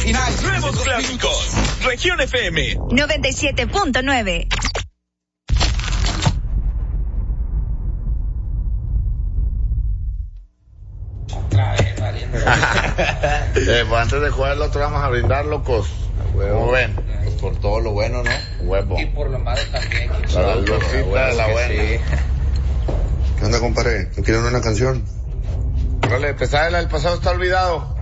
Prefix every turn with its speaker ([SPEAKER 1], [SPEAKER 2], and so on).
[SPEAKER 1] original.
[SPEAKER 2] Nuevos clásicos. Región FM
[SPEAKER 3] 97.9.
[SPEAKER 4] Pues antes de jugar el otro vamos a brindar, locos. ¿Cómo ven?
[SPEAKER 5] Pues por todo lo bueno, ¿no?
[SPEAKER 4] Huevo.
[SPEAKER 5] Y por lo malo también.
[SPEAKER 4] Para la lucita de la buena.
[SPEAKER 5] Sí.
[SPEAKER 6] ¿Qué onda, compadre? ¿No quieren una canción?
[SPEAKER 4] Órale, Pesadela, el pasado está olvidado.